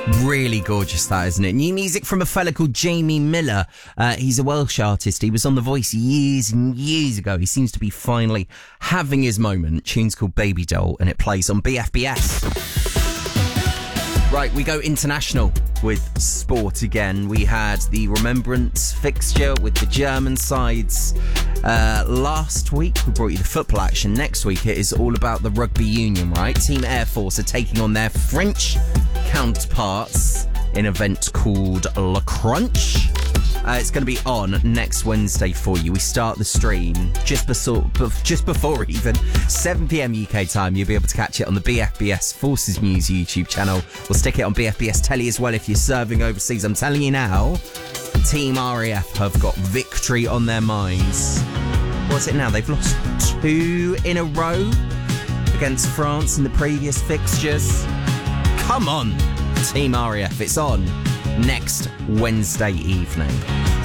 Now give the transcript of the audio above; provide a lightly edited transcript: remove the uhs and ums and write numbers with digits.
Really gorgeous, that, isn't it? New music from a fella called Jamie Miller. He's a Welsh artist. He was on The Voice years and years ago. He seems to be finally having his moment. Tune's called Baby Doll, and it plays on BFBS. Right, we go international with sport again. We had the Remembrance fixture with the German sides. Last week, we brought you the football action. Next week, it is all about the rugby union, right? Team Air Force are taking on their French counterparts in an event called Le Crunch. It's going to be on next Wednesday for you. We start the stream just before even 7pm UK time. You'll be able to catch it on the BFBS Forces News YouTube channel. We'll stick it on BFBS Telly as well if you're serving overseas. I'm telling you now, Team RAF have got victory on their minds. What's it now? They've lost 2 in a row against France in the previous fixtures. Come on, Team RAF. It's on next Wednesday evening.